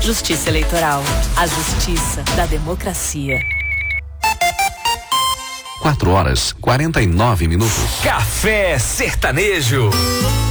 Justiça Eleitoral, a justiça da democracia. 4 horas 49 minutos. Café Sertanejo.